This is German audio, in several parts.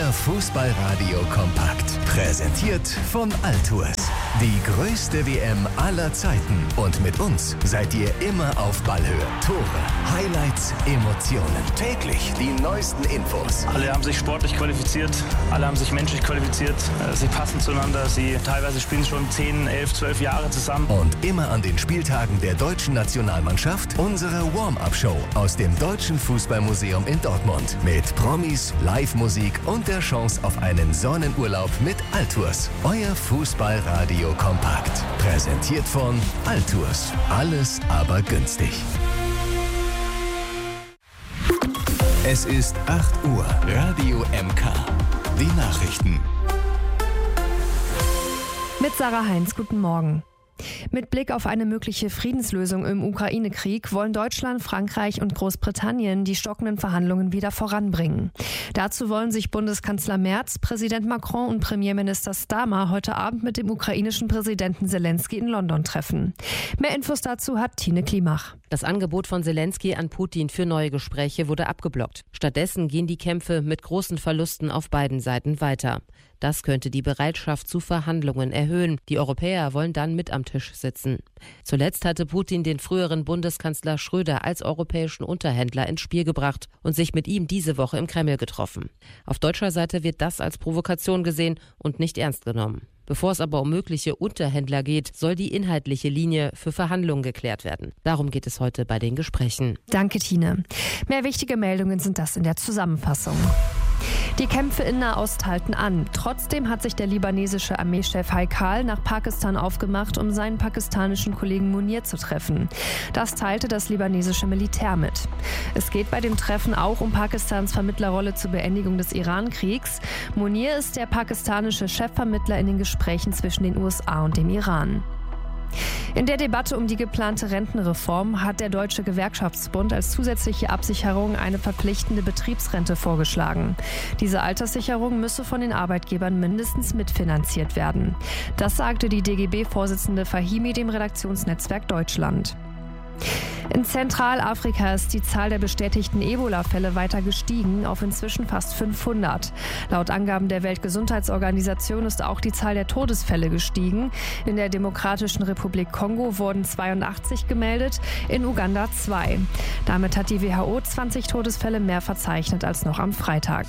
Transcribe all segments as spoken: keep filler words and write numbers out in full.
Euer Fußballradio kompakt. Präsentiert von Altours. Die größte W M aller Zeiten. Und mit uns seid ihr immer auf Ballhöhe. Tore, Highlights, Emotionen. Täglich die neuesten Infos. Alle haben sich sportlich qualifiziert. Alle haben sich menschlich qualifiziert. Sie passen zueinander. Sie teilweise spielen schon zehn, elf, zwölf Jahre zusammen. Und immer an den Spieltagen der deutschen Nationalmannschaft unsere Warm-Up-Show aus dem Deutschen Fußballmuseum in Dortmund. Mit Promis, Live-Musik und der Chance auf einen Sonnenurlaub mit Altours. Euer Fußballradio kompakt. Präsentiert von Altours. Alles aber günstig. Es ist acht Uhr. Radio M K. Die Nachrichten. Mit Sarah Heinz, guten Morgen. Mit Blick auf eine mögliche Friedenslösung im Ukraine-Krieg wollen Deutschland, Frankreich und Großbritannien die stockenden Verhandlungen wieder voranbringen. Dazu wollen sich Bundeskanzler Merz, Präsident Macron und Premierminister Starmer heute Abend mit dem ukrainischen Präsidenten Selenskyj in London treffen. Mehr Infos dazu hat Tine Klimach. Das Angebot von Selenskyj an Putin für neue Gespräche wurde abgeblockt. Stattdessen gehen die Kämpfe mit großen Verlusten auf beiden Seiten weiter. Das könnte die Bereitschaft zu Verhandlungen erhöhen. Die Europäer wollen dann mit am Tisch sitzen. Zuletzt hatte Putin den früheren Bundeskanzler Schröder als europäischen Unterhändler ins Spiel gebracht und sich mit ihm diese Woche im Kreml getroffen. Auf deutscher Seite wird das als Provokation gesehen und nicht ernst genommen. Bevor es aber um mögliche Unterhändler geht, soll die inhaltliche Linie für Verhandlungen geklärt werden. Darum geht es heute bei den Gesprächen. Danke, Tine. Mehr wichtige Meldungen sind das in der Zusammenfassung. Die Kämpfe in Nahost halten an. Trotzdem hat sich der libanesische Armeechef Haikal nach Pakistan aufgemacht, um seinen pakistanischen Kollegen Munir zu treffen. Das teilte das libanesische Militär mit. Es geht bei dem Treffen auch um Pakistans Vermittlerrolle zur Beendigung des Iran-Kriegs. Munir ist der pakistanische Chefvermittler in den Gesprächen zwischen den U S A und dem Iran. In der Debatte um die geplante Rentenreform hat der Deutsche Gewerkschaftsbund als zusätzliche Absicherung eine verpflichtende Betriebsrente vorgeschlagen. Diese Alterssicherung müsse von den Arbeitgebern mindestens mitfinanziert werden. Das sagte die D G B-Vorsitzende Fahimi dem Redaktionsnetzwerk Deutschland. In Zentralafrika ist die Zahl der bestätigten Ebola-Fälle weiter gestiegen auf inzwischen fast fünfhundert. Laut Angaben der Weltgesundheitsorganisation ist auch die Zahl der Todesfälle gestiegen. In der Demokratischen Republik Kongo wurden zweiundachtzig gemeldet, in Uganda zwei. Damit hat die W H O zwanzig Todesfälle mehr verzeichnet als noch am Freitag.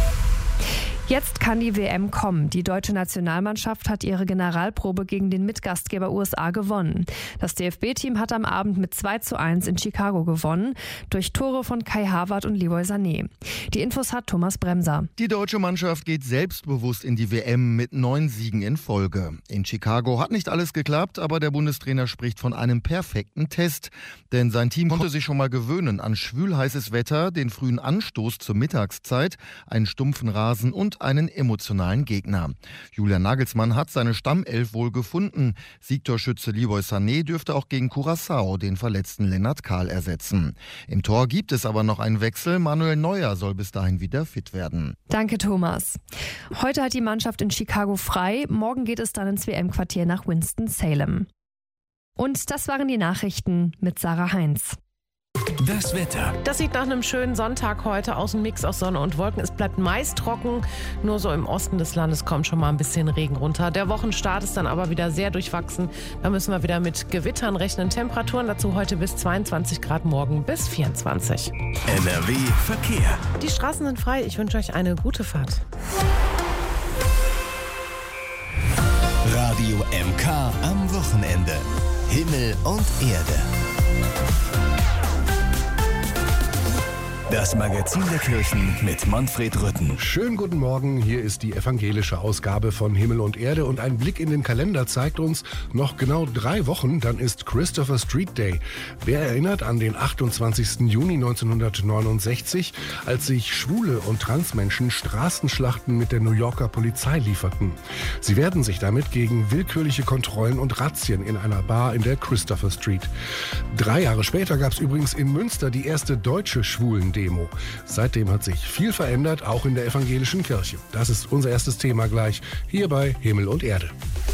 Jetzt kann die W M kommen. Die deutsche Nationalmannschaft hat ihre Generalprobe gegen den Mitgastgeber U S A gewonnen. Das D F B-Team hat am Abend mit zwei zu eins in Chicago gewonnen, durch Tore von Kai Havertz und Leroy Sané. Die Infos hat Thomas Bremser. Die deutsche Mannschaft geht selbstbewusst in die W M mit neun Siegen in Folge. In Chicago hat nicht alles geklappt, aber der Bundestrainer spricht von einem perfekten Test. Denn sein Team konnte sich schon mal gewöhnen an schwülheißes Wetter, den frühen Anstoß zur Mittagszeit, einen stumpfen Rasen und einen emotionalen Gegner. Julian Nagelsmann hat seine Stammelf wohl gefunden. Siegtorschütze Leroy Sané dürfte auch gegen Curaçao den verletzten Lennart Kahl ersetzen. Im Tor gibt es aber noch einen Wechsel. Manuel Neuer soll bis dahin wieder fit werden. Danke, Thomas. Heute hat die Mannschaft in Chicago frei. Morgen geht es dann ins W M-Quartier nach Winston-Salem. Und das waren die Nachrichten mit Sarah Heinz. Das Wetter. Das sieht nach einem schönen Sonntag heute aus, ein Mix aus Sonne und Wolken. Es bleibt meist trocken, nur so im Osten des Landes kommt schon mal ein bisschen Regen runter. Der Wochenstart ist dann aber wieder sehr durchwachsen. Da müssen wir wieder mit Gewittern rechnen. Temperaturen dazu heute bis zweiundzwanzig Grad, morgen bis vierundzwanzig. N R W Verkehr. Die Straßen sind frei. Ich wünsche euch eine gute Fahrt. Radio M K am Wochenende. Himmel und Erde. Das Magazin der Kirchen mit Manfred Rütten. Schönen guten Morgen, hier ist die evangelische Ausgabe von Himmel und Erde und ein Blick in den Kalender zeigt uns, noch genau drei Wochen, dann ist Christopher Street Day. Wer erinnert an den achtundzwanzigsten Juni neunzehnhundertneunundsechzig, als sich schwule und Transmenschen Straßenschlachten mit der New Yorker Polizei lieferten. Sie wehrten sich damit gegen willkürliche Kontrollen und Razzien in einer Bar in der Christopher Street. Drei Jahre später gab es übrigens in Münster die erste deutsche Schwulen-Demo. Seitdem hat sich viel verändert, auch in der evangelischen Kirche. Das ist unser erstes Thema gleich, hier bei Himmel und Erde.